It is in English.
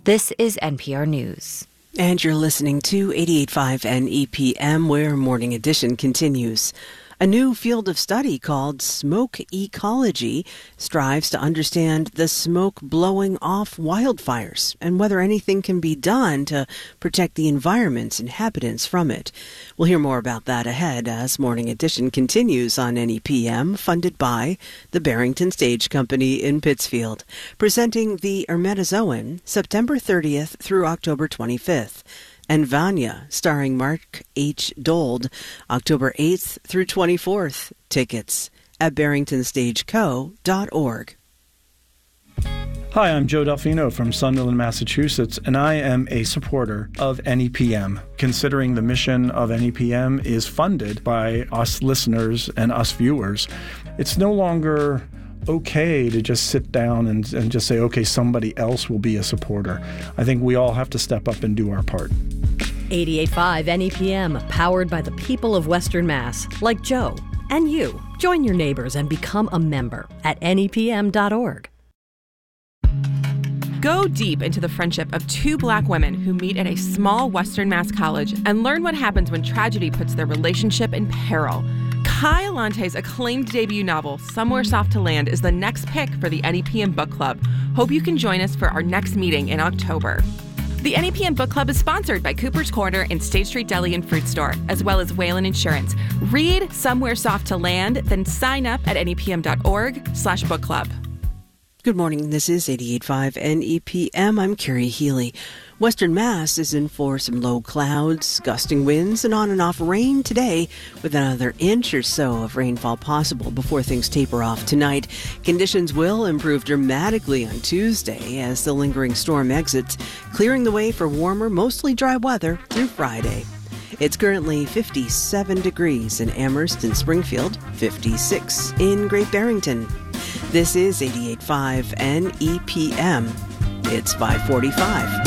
This is NPR News. And you're listening to 88.5 NEPM, where Morning Edition continues. A new field of study called smoke ecology strives to understand the smoke blowing off wildfires and whether anything can be done to protect the environment's inhabitants from it. We'll hear more about that ahead as Morning Edition continues on NEPM, funded by the Barrington Stage Company in Pittsfield, presenting the Ermetazoan September 30th through October 25th. And Vanya, starring Mark H. Dold, October 8th through 24th. Tickets at barringtonstageco.org. Hi, I'm Joe Delfino from Sunderland, Massachusetts, and I am a supporter of NEPM. Considering the mission of NEPM is funded by us listeners and us viewers, it's no longer okay to just sit down and just say, okay, somebody else will be a supporter. I think we all have to step up and do our part. 88.5 NEPM, powered by the people of Western Mass, like Joe and you. Join your neighbors and become a member at nepm.org. Go deep into the friendship of two Black women who meet at a small Western Mass college and learn what happens when tragedy puts their relationship in peril. Kai Allante's acclaimed debut novel, Somewhere Soft to Land, is the next pick for the NEPM Book Club. Hope you can join us for our next meeting in October. The NEPM Book Club is sponsored by Cooper's Corner and State Street Deli and Fruit Store, as well as Whalen Insurance. Read Somewhere Soft to Land, then sign up at nepm.org/book club. Good morning. This is 88.5 NEPM. I'm Carrie Healy. Western Mass is in for some low clouds, gusting winds, and on and off rain today, with another inch or so of rainfall possible before things taper off tonight. Conditions will improve dramatically on Tuesday as the lingering storm exits, clearing the way for warmer, mostly dry weather through Friday. It's currently 57 degrees in Amherst and Springfield, 56 in Great Barrington. This is 88.5 NEPM. It's 5:45.